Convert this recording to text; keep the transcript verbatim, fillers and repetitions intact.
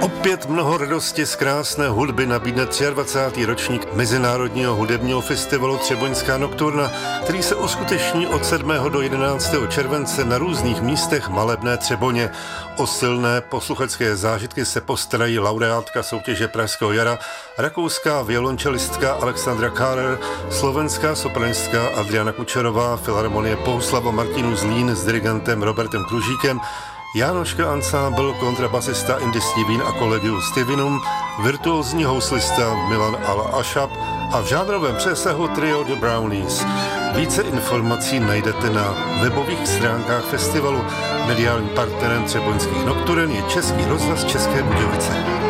Opět mnoho radosti z krásné hudby nabídne dvacátý třetí ročník Mezinárodního hudebního festivalu Třeboňská nokturna, který se uskuteční od sedmého do jedenáctého července na různých místech malebné Třeboně. O silné posluchačské zážitky se postarají laureátka soutěže Pražského jara, rakouská violončelistka Alexandra Kárer, slovenská sopranistka Adriana Kučerová, Filharmonie Bohuslava Martinů Zlín s dirigentem Robertem Kružíkem, Jánoška Ensemble, kontrabasista Indy Steven a Collegium Stevenum, virtuózní houslista Milan Al-Ashab a v žánrovém přesahu trio The Brownies. Více informací najdete na webových stránkách festivalu. Mediálním partnerem Třeboňských nokturen je Český rozhlas České Budějovice.